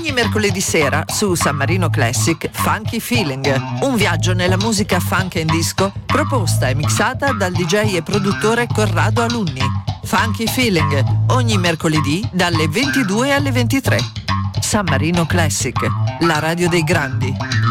Ogni mercoledì sera su San Marino Classic Funky Feeling, un viaggio nella musica funk e disco proposta e mixata dal DJ e produttore Corrado Alunni. Funky Feeling, ogni mercoledì dalle 22 alle 23. San Marino Classic, la radio dei grandi.